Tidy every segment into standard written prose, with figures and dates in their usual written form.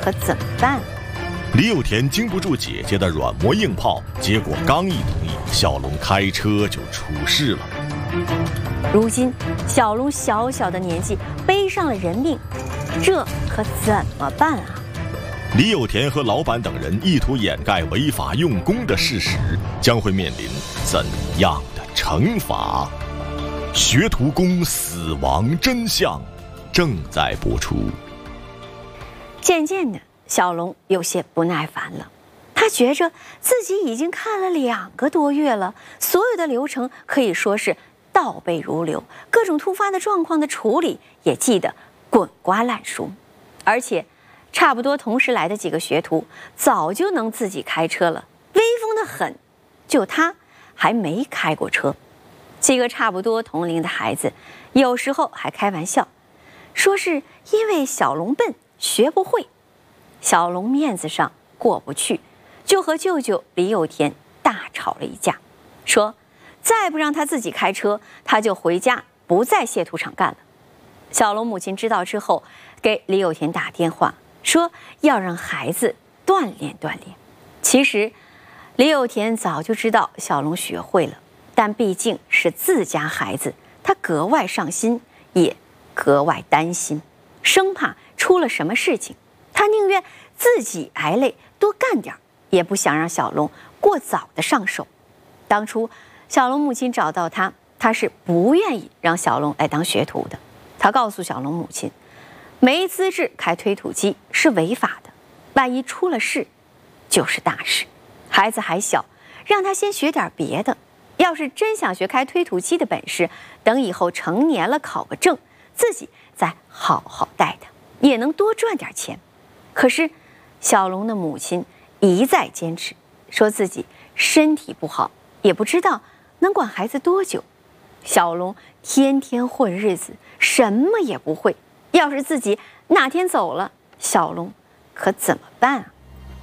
可怎么办？ 李有田经不住姐姐的软磨硬泡，结果刚一同意，小龙开车就出事了。 如今小龙小小的年纪背上了人命，这可怎么办啊？ 李有田和老板等人意图掩盖违法用功的事实，将会面临怎样的惩罚？学徒工死亡真相正在播出。 渐渐的，小龙有些不耐烦了，他觉着自己已经看了2个多月了，所有的流程可以说是倒背如流，各种突发的状况的处理也记得滚瓜烂熟，而且差不多同时来的几个学徒早就能自己开车了，威风得很，就他还没开过车。几个差不多同龄的孩子有时候还开玩笑，说是因为小龙笨学不会。小龙面子上过不去，就和舅舅李有田大吵了一架，说再不让他自己开车，他就回家不在蟹土厂干了。小龙母亲知道之后，给李有田打电话，说要让孩子锻炼锻炼。其实李有田早就知道小龙学会了，但毕竟是自家孩子，他格外上心，也格外担心，生怕出了什么事情。他宁愿自己挨累多干点，也不想让小龙过早的上手。当初小龙母亲找到他，他是不愿意让小龙来当学徒的。他告诉小龙母亲，没资质开推土机是违法的，万一出了事就是大事。孩子还小，让他先学点别的，要是真想学开推土机的本事，等以后成年了考个证，自己再好好带他，也能多赚点钱。可是小龙的母亲一再坚持，说自己身体不好，也不知道能管孩子多久。小龙天天混日子，什么也不会，要是自己哪天走了，小龙可怎么办啊？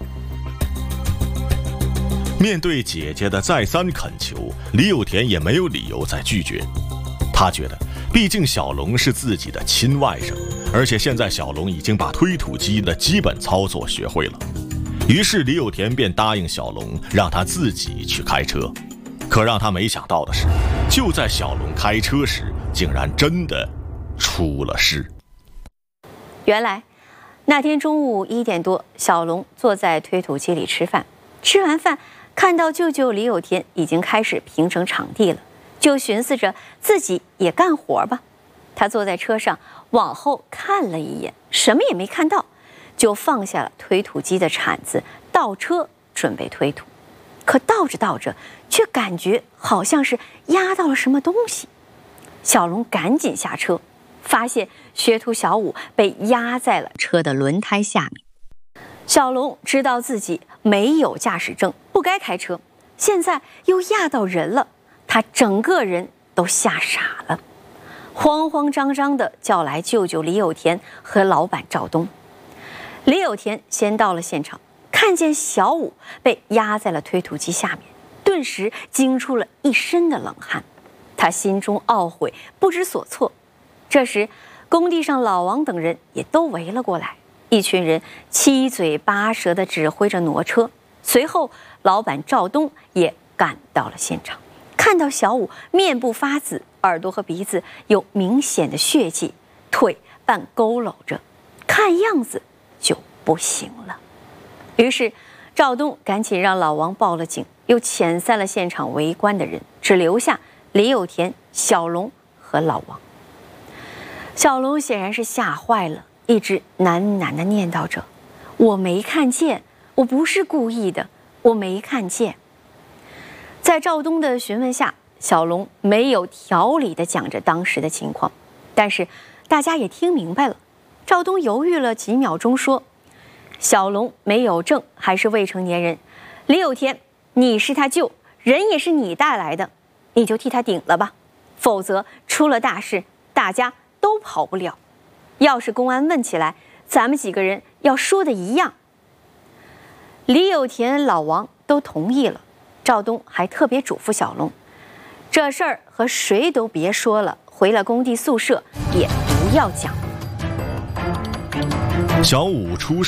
面对姐姐的再三恳求，李有田也没有理由再拒绝。他觉得毕竟小龙是自己的亲外甥，而且现在小龙已经把推土机的基本操作学会了。于是李有田便答应小龙让他自己去开车。可让他没想到的是，就在小龙开车时，竟然真的出了事。 原来那天中午1点多，小龙坐在推土机里吃饭，吃完饭看到舅舅李有田已经开始平整场地了，就寻思着自己也干活吧。他坐在车上往后看了一眼，什么也没看到，就放下了推土机的铲子，倒车准备推土。可倒着倒着，却感觉好像是压到了什么东西。小龙赶紧下车，发现学徒小武被压在了车的轮胎下面。小龙知道自己没有驾驶证，不该开车，现在又压到人了，他整个人都吓傻了，慌慌张张地叫来舅舅李有田和老板赵东。李有田先到了现场，看见小武被压在了推土机下面，顿时惊出了一身的冷汗，他心中懊悔，不知所措。这时工地上老王等人也都围了过来，一群人七嘴八舌地指挥着挪车。随后老板赵东也赶到了现场，看到小武面部发紫，耳朵和鼻子有明显的血迹，腿半佝偻着，看样子就不行了。于是赵东赶紧让老王报了警，又遣散了现场围观的人，只留下李有田、小龙和老王。小龙显然是吓坏了，一直喃喃地念叨着：“我没看见，我不是故意的，我没看见。”在赵东的询问下，小龙没有条理地讲着当时的情况，但是大家也听明白了。赵东犹豫了几秒钟说：“小龙没有证，还是未成年人。李有田，你是他舅，人也是你带来的，你就替他顶了吧，否则出了大事，大家都跑不了。要是公安问起来，咱们几个人要说的一样。”李有田、老王都同意了。赵东还特别嘱咐小龙，这事儿和谁都别说了，回了工地宿舍也不要讲。 小武出事